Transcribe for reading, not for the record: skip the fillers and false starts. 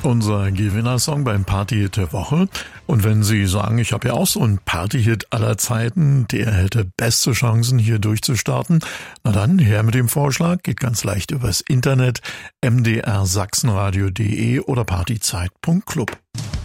unser Gewinnersong beim Partyhit der Woche. Und wenn Sie sagen, ich habe ja auch so einen Partyhit aller Zeiten, der hätte beste Chancen hier durchzustarten, na dann her mit dem Vorschlag, geht ganz leicht übers Internet, mdrsachsenradio.de oder partyzeit.club.